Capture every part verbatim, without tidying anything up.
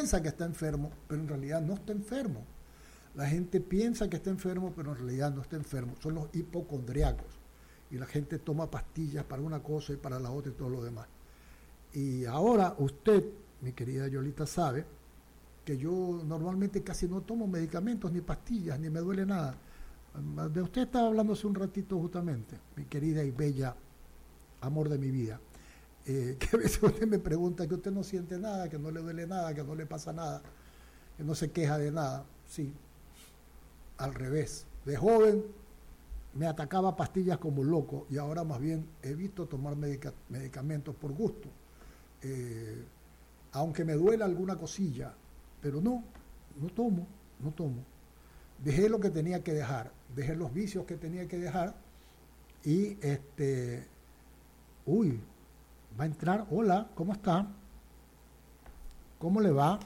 piensa que está enfermo, pero en realidad no está enfermo. La gente piensa que está enfermo, pero en realidad no está enfermo. Son los hipocondriacos. Y la gente toma pastillas para una cosa y para la otra y todo lo demás. Y ahora usted, mi querida Yolita, sabe que yo normalmente casi no tomo medicamentos, ni pastillas, ni me duele nada. De usted estaba hablando hace un ratito justamente, mi querida y bella amor de mi vida. Eh, que a veces usted me pregunta que usted no siente nada, que no le duele nada, que no le pasa nada, que no se queja de nada. Sí, al revés. De joven me atacaba pastillas como loco y ahora más bien evito tomar medica- medicamentos por gusto. Eh, aunque me duela alguna cosilla, pero no, no tomo, no tomo. Dejé lo que tenía que dejar, dejé los vicios que tenía que dejar y este, uy, va a entrar, hola, ¿cómo está? ¿Cómo le va?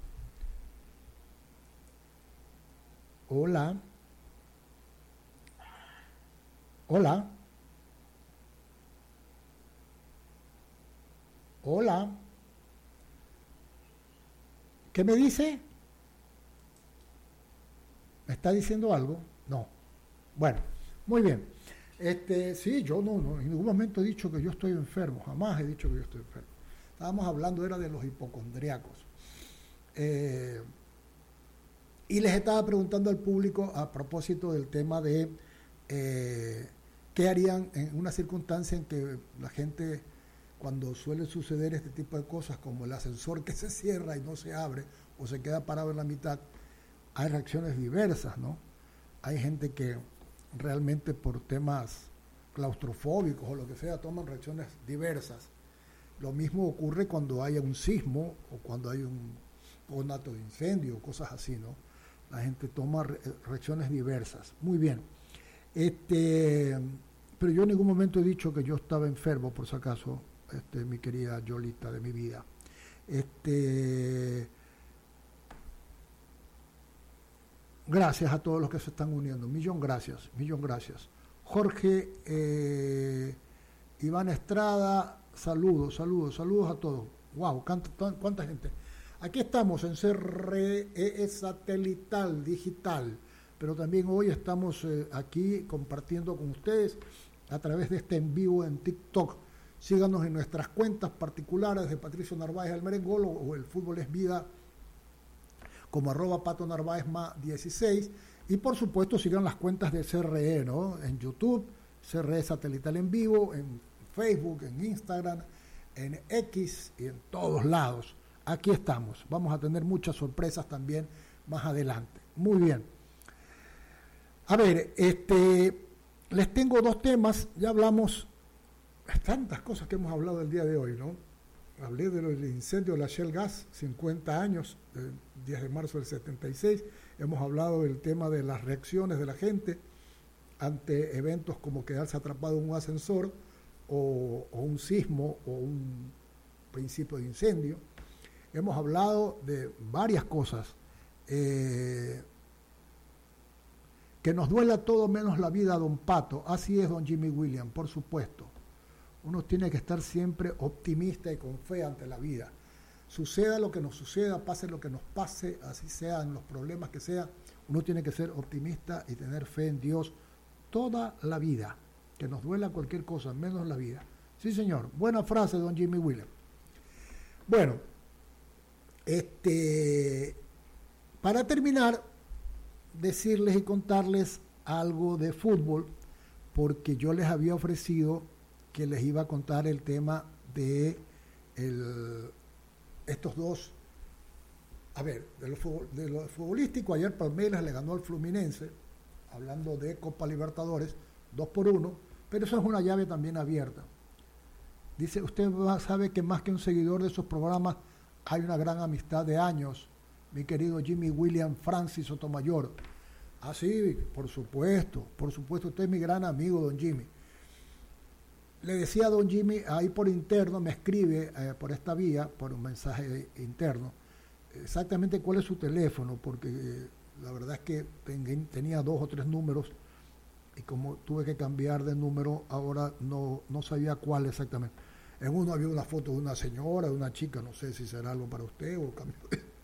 Hola. Hola. Hola. ¿Qué me dice? ¿Me está diciendo algo? No. Bueno, muy bien. Este, sí, yo no, no, en ningún momento he dicho que yo estoy enfermo, jamás he dicho que yo estoy enfermo. Estábamos hablando, era de los hipocondriacos. Eh, y les estaba preguntando al público a propósito del tema de eh, qué harían en una circunstancia en que la gente, cuando suele suceder este tipo de cosas, como el ascensor que se cierra y no se abre, o se queda parado en la mitad, hay reacciones diversas, ¿no? Hay gente que realmente por temas claustrofóbicos o lo que sea, toman reacciones diversas. Lo mismo ocurre cuando hay un sismo o cuando hay un conato de incendio, cosas así, ¿no? La gente toma re reacciones diversas. Muy bien. Este, pero yo en ningún momento he dicho que yo estaba enfermo, por si acaso, este, mi querida Yolita de mi vida. Este, gracias a todos los que se están uniendo. Millón gracias, millón gracias. Jorge, eh, Iván Estrada, saludos, saludos, saludos a todos. Wow, cuánta, cuánta gente. Aquí estamos en C R E Satelital Digital, pero también hoy estamos eh, aquí compartiendo con ustedes a través de este en vivo en TikTok. Síganos en nuestras cuentas particulares de Patricio Narváez el Merengolo o el Fútbol es Vida como arroba Pato Narváez más dieciséis, y por supuesto sigan las cuentas de C R E, ¿no? En YouTube, C R E Satelital en vivo, en Facebook, en Instagram, en X y en todos lados. Aquí estamos. Vamos a tener muchas sorpresas también más adelante. Muy bien. A ver, este, les tengo dos temas. Ya hablamos tantas cosas que hemos hablado el día de hoy, ¿no? Hablé del incendio de la Shell Gas, cincuenta años, el diez de marzo del setenta y seis. Hemos hablado del tema de las reacciones de la gente ante eventos como quedarse atrapado en un ascensor o, o un sismo o un principio de incendio. Hemos hablado de varias cosas. Eh, que nos duela todo menos la vida, don Pato. Así es, don Jimmy William, por supuesto. Uno tiene que estar siempre optimista y con fe ante la vida. Suceda lo que nos suceda, pase lo que nos pase, así sean los problemas que sean, uno tiene que ser optimista y tener fe en Dios toda la vida. Que nos duela cualquier cosa, menos la vida. Sí, señor. Buena frase, don Jimmy William. Bueno, este, para terminar, decirles y contarles algo de fútbol, porque yo les había ofrecido que les iba a contar el tema de el, estos dos, a ver, de lo, de lo futbolístico. Ayer Palmeiras le ganó al Fluminense, hablando de Copa Libertadores, dos por uno, pero eso es una llave también abierta. Dice, usted sabe que más que un seguidor de esos programas, hay una gran amistad de años, mi querido Jimmy William Francis Sotomayor. Ah, sí, por supuesto, por supuesto, usted es mi gran amigo, don Jimmy. Le decía a don Jimmy, ahí por interno, me escribe eh, por esta vía, por un mensaje interno, exactamente cuál es su teléfono, porque eh, la verdad es que ten, tenía dos o tres números, y como tuve que cambiar de número, ahora no, no sabía cuál exactamente. En uno había una foto de una señora, de una chica, no sé si será algo para usted o cambio de,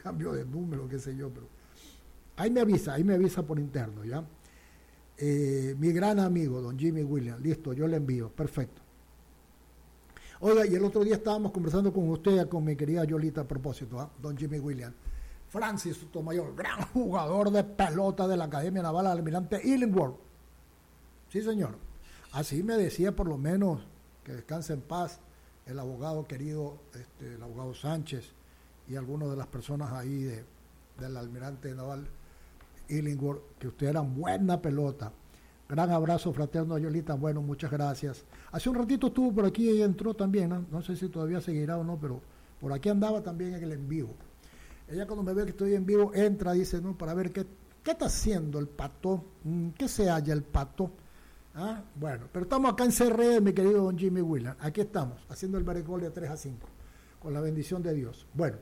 cambio de número, qué sé yo, pero ahí me avisa, ahí me avisa por interno, ¿ya? Eh, mi gran amigo, don Jimmy Williams, listo, yo le envío, perfecto. Oiga, y el otro día estábamos conversando con usted, con mi querida Yolita a propósito, ¿eh? Don Jimmy Williams. Francis Sotomayor, gran jugador de pelota de la Academia Naval Almirante Illingworth. Sí, señor. Así me decía por lo menos, que descanse en paz, el abogado querido, este, el abogado Sánchez y algunas de las personas ahí de, del Almirante Naval Illingworth, que ustedes eran buena pelota. Gran abrazo fraterno a Yolita, bueno, muchas gracias. Hace un ratito estuvo por aquí y entró también, ¿no? No sé si todavía seguirá o no, pero por aquí andaba también en el en vivo. Ella cuando me ve que estoy en vivo, entra, dice, ¿no? Para ver qué, qué está haciendo el pato, qué se halla el pato. ¿Ah? Bueno, pero estamos acá en C R E, mi querido don Jimmy Williams. Aquí estamos, haciendo el Beregol de tres a cinco, con la bendición de Dios. Bueno,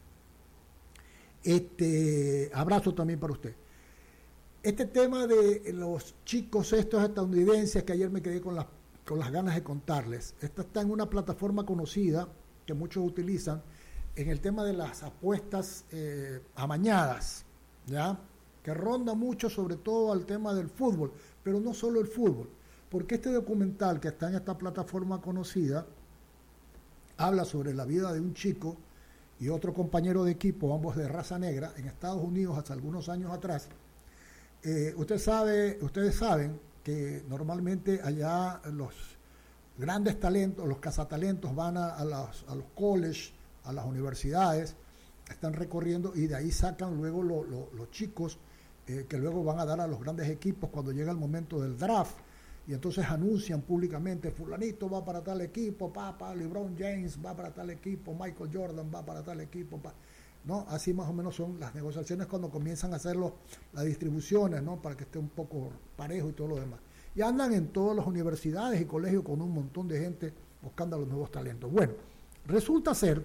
este abrazo también para usted. Este tema de los chicos estos estadounidenses, que ayer me quedé con las, con las ganas de contarles. Esta está en una plataforma conocida que muchos utilizan en el tema de las apuestas eh, amañadas, ¿ya? Que ronda mucho sobre todo al tema del fútbol, pero no solo el fútbol, porque este documental que está en esta plataforma conocida habla sobre la vida de un chico y otro compañero de equipo, ambos de raza negra, en Estados Unidos hace algunos años atrás. Eh, usted sabe, ustedes saben que normalmente allá los grandes talentos, los cazatalentos van a, a, las, a los colleges, a las universidades, están recorriendo y de ahí sacan luego lo, lo, los chicos eh, que luego van a dar a los grandes equipos cuando llega el momento del draft, y entonces anuncian públicamente, fulanito va para tal equipo, papá, LeBron James va para tal equipo, Michael Jordan va para tal equipo, pa. ¿No? Así más o menos son las negociaciones cuando comienzan a hacer los, las distribuciones, ¿no? Para que esté un poco parejo y todo lo demás. Y andan en todas las universidades y colegios con un montón de gente buscando a los nuevos talentos. Bueno, resulta ser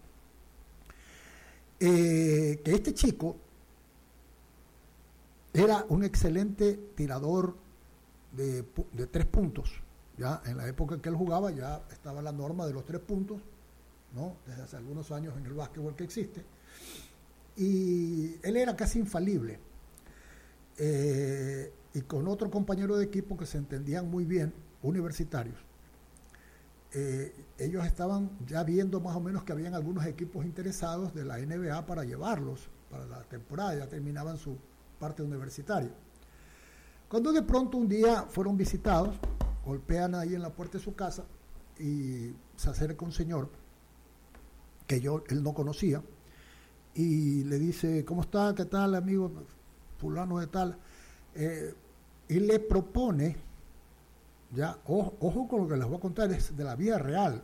eh, que este chico era un excelente tirador de, de tres puntos. Ya en la época en que él jugaba ya estaba la norma de los tres puntos, ¿no? Desde hace algunos años en el básquetbol que existe. Y él era casi infalible. Eh, y con otro compañero de equipo que se entendían muy bien, universitarios. Eh, ellos estaban ya viendo más o menos que habían algunos equipos interesados de la N B A para llevarlos para la temporada, ya terminaban su parte universitaria. Cuando de pronto un día fueron visitados, golpean ahí en la puerta de su casa y se acerca un señor que yo, él no conocía, y le dice, ¿cómo está? ¿Qué tal, amigo? Fulano de tal. Eh, y le propone, ya, ojo, ojo con lo que les voy a contar, es de la vida real,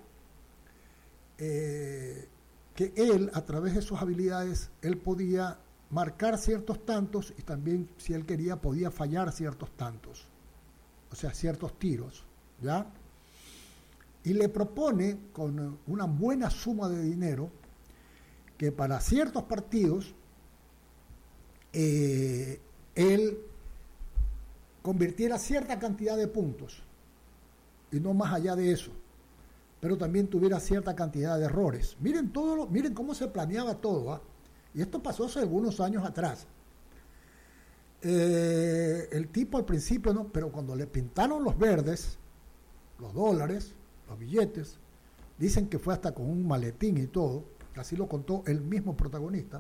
eh, que él, a través de sus habilidades, él podía marcar ciertos tantos y también, si él quería, podía fallar ciertos tantos, o sea, ciertos tiros, ¿ya? Y le propone con una buena suma de dinero que para ciertos partidos eh, él convirtiera cierta cantidad de puntos y no más allá de eso, pero también tuviera cierta cantidad de errores. Miren todo lo, miren cómo se planeaba todo, ¿eh? Y esto pasó hace algunos años atrás. Eh, el tipo al principio no, pero cuando le pintaron los verdes, los dólares, los billetes, dicen que fue hasta con un maletín y todo, así lo contó el mismo protagonista.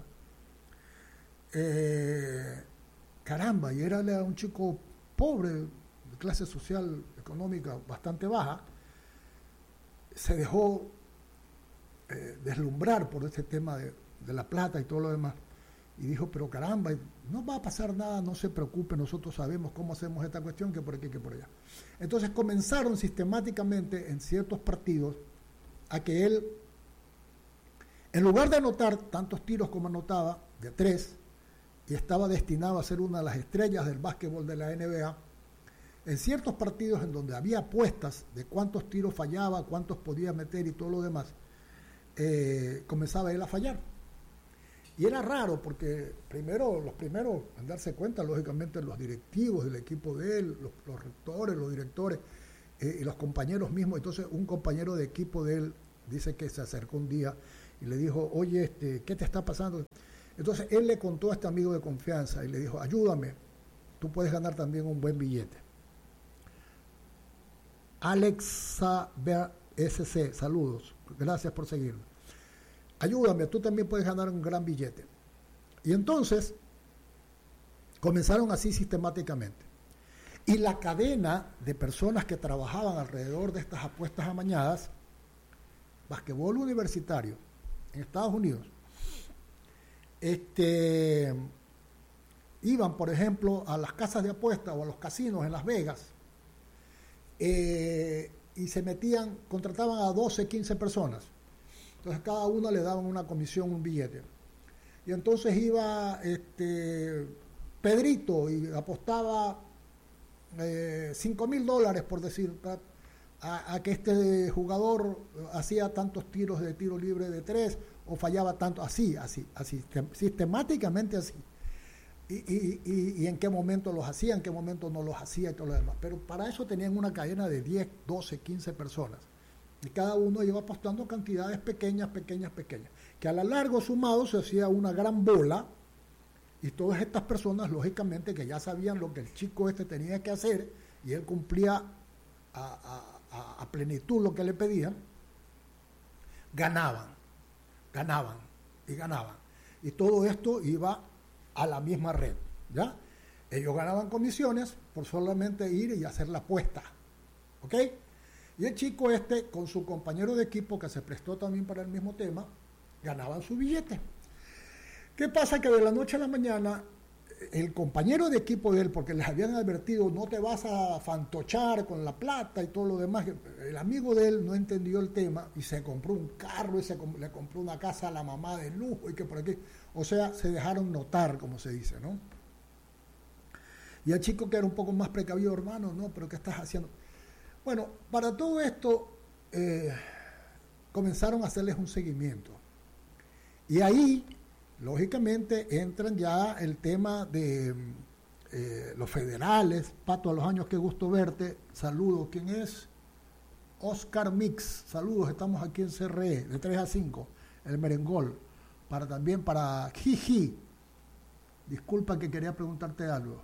Eh, caramba, y era un chico pobre, de clase social, económica bastante baja, se dejó eh, deslumbrar por ese tema de, de la plata y todo lo demás, y dijo, pero caramba, no va a pasar nada, no se preocupe, nosotros sabemos cómo hacemos esta cuestión, que por aquí, que por allá. Entonces comenzaron sistemáticamente en ciertos partidos a que él, en lugar de anotar tantos tiros como anotaba, de tres, y estaba destinado a ser una de las estrellas del básquetbol de la N B A, en ciertos partidos en donde había apuestas de cuántos tiros fallaba, cuántos podía meter y todo lo demás, eh, comenzaba él a fallar. Y era raro porque primero, los primeros en darse cuenta, lógicamente, los directivos del equipo de él, los, los rectores, los directores eh, y los compañeros mismos. Entonces un compañero de equipo de él dice que se acercó un día y le dijo, oye, este, ¿qué te está pasando? Entonces él le contó a este amigo de confianza y le dijo, ayúdame, tú puedes ganar también un buen billete. Alexa S C, saludos, gracias por seguirme. Ayúdame, tú también puedes ganar un gran billete. Y entonces comenzaron así sistemáticamente. Y la cadena de personas que trabajaban alrededor de estas apuestas amañadas, basquetbol universitario en Estados Unidos, este, iban, por ejemplo, a las casas de apuestas o a los casinos en Las Vegas, eh, y se metían, contrataban a doce, quince personas. Entonces cada uno le daban una comisión, un billete. Y entonces iba este, Pedrito y apostaba eh, cinco mil dólares, por decir, a, a que este jugador hacía tantos tiros de tiro libre de tres o fallaba tanto, así, así, así, sistemáticamente así. Y, y, y, y en qué momento los hacía, en qué momento no los hacía y todo lo demás. Pero para eso tenían una cadena de diez, doce, quince personas. Y cada uno iba apostando cantidades pequeñas, pequeñas, pequeñas. Que a lo largo sumado se hacía una gran bola. Y todas estas personas, lógicamente, que ya sabían lo que el chico este tenía que hacer, y él cumplía a, a, a, a plenitud lo que le pedían, ganaban, ganaban y ganaban. Y todo esto iba a la misma red, ¿ya? Ellos ganaban comisiones por solamente ir y hacer la apuesta, ¿ok? Y el chico este, con su compañero de equipo, que se prestó también para el mismo tema, ganaban su billete. ¿Qué pasa? Que de la noche a la mañana, el compañero de equipo de él, porque les habían advertido, no te vas a fantochar con la plata y todo lo demás, el amigo de él no entendió el tema y se compró un carro y se le compró una casa a la mamá de lujo y que por aquí, o sea, se dejaron notar, como se dice, ¿no? Y el chico, que era un poco más precavido, hermano, no, pero ¿qué estás haciendo? Bueno, para todo esto eh, comenzaron a hacerles un seguimiento. Y ahí, lógicamente, entran ya el tema de eh, los federales. Pato, a los años, qué gusto verte. Saludos. ¿Quién es? Oscar Mix. Saludos, estamos aquí en C R E, de tres a cinco, el merengol. Para también para Jiji. Disculpa que quería preguntarte algo.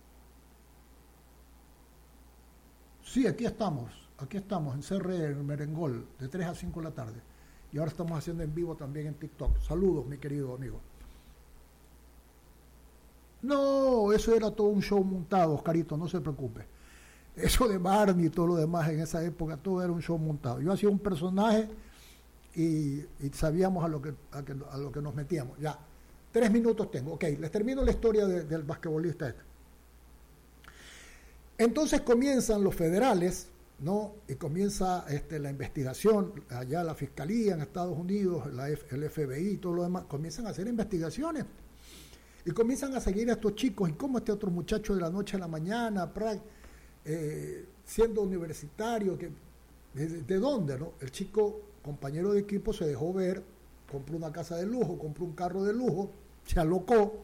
Sí, aquí estamos, aquí estamos en C R E, en merengol, de tres a cinco de la tarde. Y ahora estamos haciendo en vivo también en TikTok. Saludos, mi querido amigo. No, eso era todo un show montado, Oscarito, no se preocupe. Eso de Barney y todo lo demás en esa época, todo era un show montado. Yo hacía un personaje y, y sabíamos a lo, que, a, que, a lo que nos metíamos. Ya, tres minutos tengo. Ok, les termino la historia de, del basquetbolista este. Entonces comienzan los federales, ¿no? Y comienza este, la investigación, allá la Fiscalía en Estados Unidos, la F, el F B I y todo lo demás, comienzan a hacer investigaciones y comienzan a seguir a estos chicos. Y cómo este otro muchacho de la noche a la mañana, eh, siendo universitario, que, ¿de, ¿de dónde, no? El chico, compañero de equipo, se dejó ver, compró una casa de lujo, compró un carro de lujo, se alocó.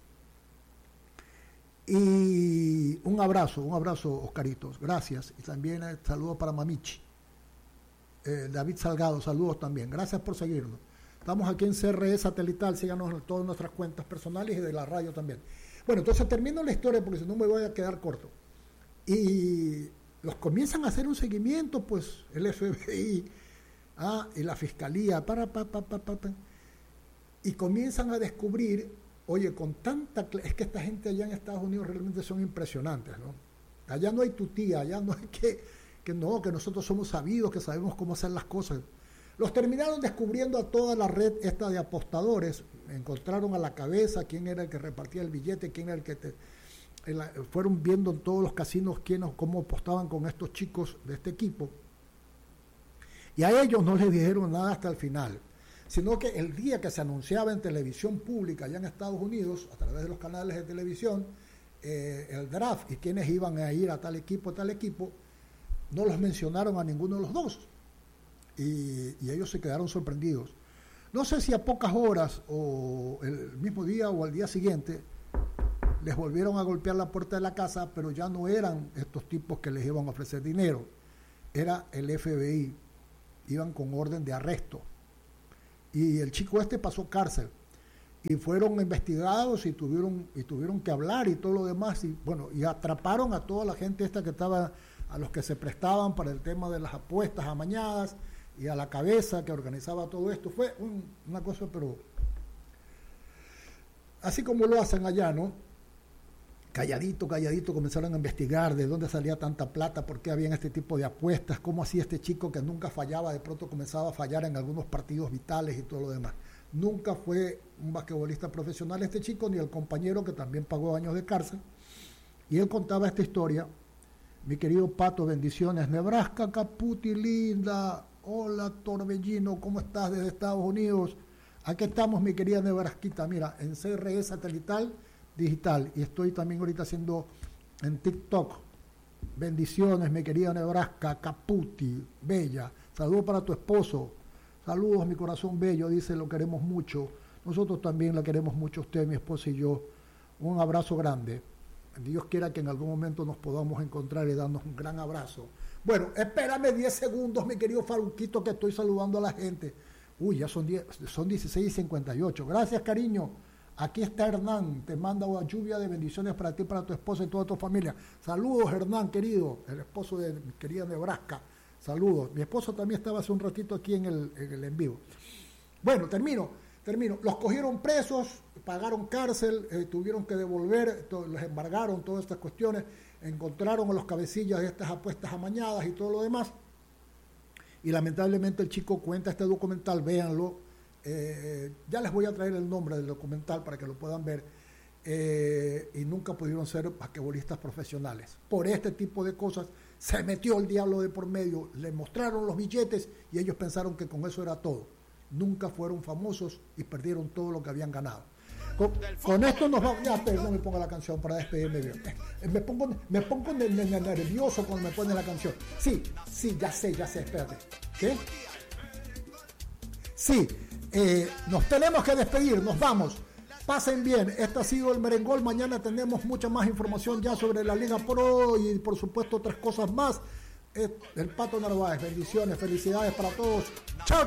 Y un abrazo, un abrazo, Oscaritos, gracias. Y también eh, saludos para Mamichi. Eh, David Salgado, saludos también. Gracias por seguirnos. Estamos aquí en C R E Satelital, síganos en todas nuestras cuentas personales y de la radio también. Bueno, entonces termino la historia porque si no me voy a quedar corto. Y los comienzan a hacer un seguimiento, pues el F B I ah, y la Fiscalía, para, para, para, para, para, y comienzan a descubrir. Oye, con tanta... Es que esta gente allá en Estados Unidos realmente son impresionantes, ¿no? Allá no hay tutía, allá no hay que... Que no, que nosotros somos sabidos, que sabemos cómo hacer las cosas. Los terminaron descubriendo a toda la red esta de apostadores. Encontraron a la cabeza quién era el que repartía el billete, quién era el que... Te, el, fueron viendo en todos los casinos quiénes, cómo apostaban con estos chicos de este equipo. Y a ellos no les dijeron nada hasta el final, sino que el día que se anunciaba en televisión pública allá en Estados Unidos, a través de los canales de televisión, eh, el draft y quienes iban a ir a tal equipo, a tal equipo, no los mencionaron a ninguno de los dos. Y, y ellos se quedaron sorprendidos. No sé si a pocas horas, o el mismo día o al día siguiente, les volvieron a golpear la puerta de la casa, pero ya no eran estos tipos que les iban a ofrecer dinero. Era el F B I. Iban con orden de arresto. Y el chico este pasó cárcel. y fueron investigados y tuvieron, y tuvieron que hablar y todo lo demás, y bueno, y atraparon a toda la gente esta que estaba, a los que se prestaban para el tema de las apuestas amañadas, y a la cabeza que organizaba todo esto. Fue un, una cosa, pero así como lo hacen allá, ¿no? Calladito, calladito comenzaron a investigar de dónde salía tanta plata, por qué había este tipo de apuestas, cómo hacía este chico que nunca fallaba, de pronto comenzaba a fallar en algunos partidos vitales y todo lo demás. Nunca fue un basquetbolista profesional este chico, ni el compañero que también pagó años de cárcel. Y él contaba esta historia. Mi querido Pato, bendiciones. Nebraska, Caputi, linda. Hola, Torbellino, ¿cómo estás desde Estados Unidos? Aquí estamos, mi querida Nebrasquita. Mira, en C R E satelital digital. Y estoy también ahorita haciendo en TikTok. Bendiciones, mi querida Nebraska, Caputi, bella. Saludos para tu esposo. Saludos, mi corazón bello, dice, lo queremos mucho. Nosotros también la queremos mucho, usted, mi esposa y yo. Un abrazo grande. Dios quiera que en algún momento nos podamos encontrar y darnos un gran abrazo. Bueno, espérame diez segundos, mi querido Faruquito, que estoy saludando a la gente. Uy, ya son, diez, son dieciséis y cincuenta y ocho. Gracias, cariño. Aquí está Hernán, te manda una lluvia de bendiciones para ti, para tu esposa y toda tu familia. Saludos, Hernán, querido, el esposo de mi querida Nebraska. Saludos. Mi esposo también estaba hace un ratito aquí en el, en el en vivo. Bueno, termino, termino. Los cogieron presos, pagaron cárcel, eh, tuvieron que devolver, to, los embargaron, todas estas cuestiones, encontraron a los cabecillas de estas apuestas amañadas y todo lo demás. Y lamentablemente el chico cuenta este documental, véanlo. Eh, ya les voy a traer el nombre del documental para que lo puedan ver. Eh, y nunca pudieron ser basquetbolistas profesionales. Por este tipo de cosas se metió el diablo de por medio, le mostraron los billetes y ellos pensaron que con eso era todo. Nunca fueron famosos y perdieron todo lo que habían ganado. Con, con esto nos vamos. Ya, pero no me ponga la canción para despedirme bien. Me pongo, me pongo nervioso cuando me pone la canción. Sí, sí, ya sé, ya sé, espérate. ¿Qué? Sí, eh, nos tenemos que despedir, nos vamos. Pasen bien, este ha sido el Merengol. Mañana tenemos mucha más información ya sobre la Liga Pro y por supuesto otras cosas más. El Pato Narváez, bendiciones, felicidades para todos. Chao.